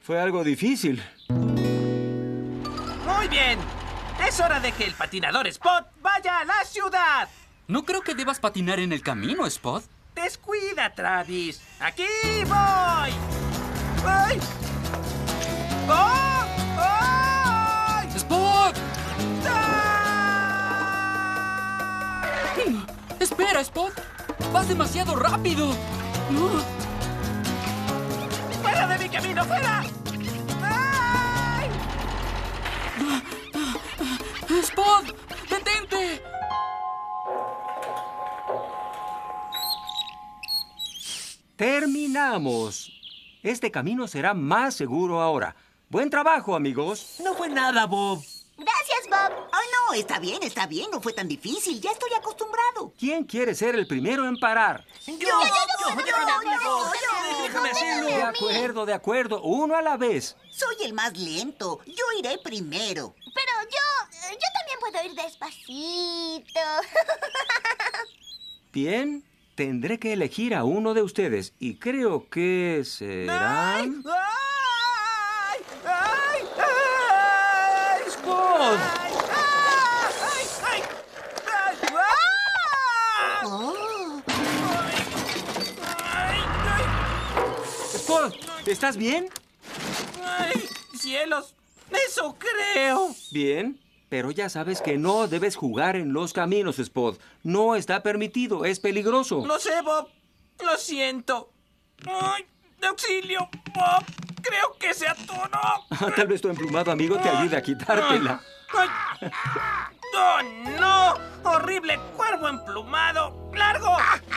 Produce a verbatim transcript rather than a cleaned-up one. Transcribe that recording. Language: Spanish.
Fue algo difícil. Muy bien. Es hora de que el patinador Spot vaya a la ciudad. No creo que debas patinar en el camino, Spot. Descuida, Travis. ¡Aquí voy! ¡Ay! ¡Oh! ¡Ay! ¡Spot! ¡Ah! ¡Espera, Spot! ¡Vas demasiado rápido! ¡Fuera de mi camino, fuera! ¡Ay! ¡Spot! ¡Detente! Terminamos. Este camino será más seguro ahora. Buen trabajo, amigos. No fue nada, Bob. Gracias, Bob. Oh, no, está bien, está bien. No fue tan difícil. Ya estoy acostumbrado. ¿Quién quiere ser el primero en parar? ¡Yo! yo, yo, ¡Déjame, yo, amigo! yo, ¡Déjame yo, hacerlo! De acuerdo, de acuerdo. Uno a la vez. Soy el más lento. Yo iré primero. Pero yo, yo también puedo ir despacito. Bien, tendré que elegir a uno de ustedes. Y creo que será... ¡Ay! ¡Ay! ¡Ay! ¡Ay! ¡Spot! ¡Ay! ¡Ay! ¡Ay! ¡Ay! ¡Ah! Oh, ¡Ay! ¡Ay! ¡Spot! ¿Estás bien? ¡Ay! ¡Cielos! ¡Eso creo! Bien, pero ya sabes que no debes jugar en los caminos, Spot. No está permitido, es peligroso. Lo sé, Bob. Lo siento. ¡Ay! ¡Auxilio! ¡Bob! Creo que se atoró. Tal vez tu emplumado amigo te ayude a quitártela. ¡Ay! ¡Oh, no! ¡Horrible cuervo emplumado! ¡Largo!